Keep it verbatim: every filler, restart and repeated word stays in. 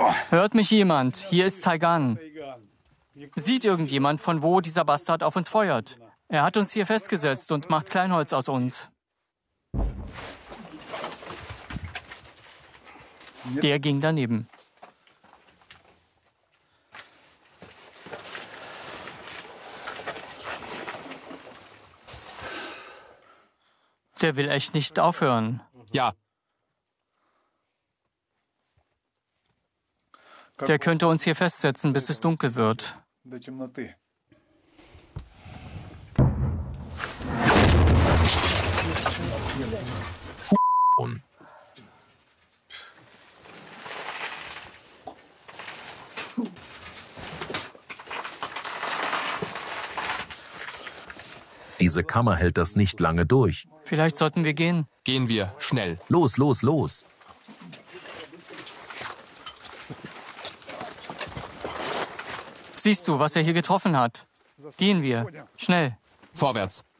Hört mich jemand? Hier ist Taigan. Sieht irgendjemand, von wo dieser Bastard auf uns feuert? Er hat uns hier festgesetzt und macht Kleinholz aus uns. Der ging daneben. Der will echt nicht aufhören. Ja. Der könnte uns hier festsetzen, bis es dunkel wird. Und diese Kammer hält das nicht lange durch. Vielleicht sollten wir gehen. Gehen wir, schnell. Los, los, los. Siehst du, was er hier getroffen hat? Gehen wir. Schnell. Vorwärts.